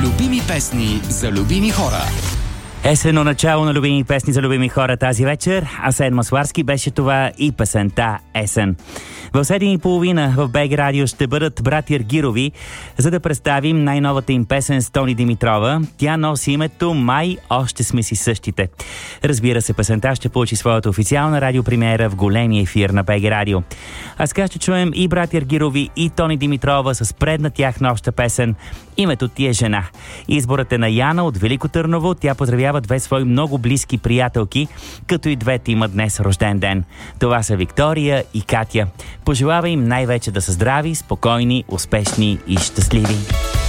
Любими песни за любими хора. Есенно начало на любими песни за любими хора тази вечер. Асен Масларски беше това и песента «Есен». В 7:30 в БГ Радио ще бъдат братя Аргирови, за да представим най-новата им песен с Тони Димитрова. Тя носи името «Май още сме си същите». Разбира се, песента ще получи своята официална радиопремиера в големия ефир на БГ Радио. А сега ще чуем и братя Аргирови, и Тони Димитрова с предна тяхна обща песен «Името ти е жена». Изборът е на Яна от Велико Търново. Тя поздравява две свои много близки приятелки, като и двете имат днес рожден ден. Това са Виктория и Катя. Пожелава им най-вече да са здрави, спокойни, успешни и щастливи.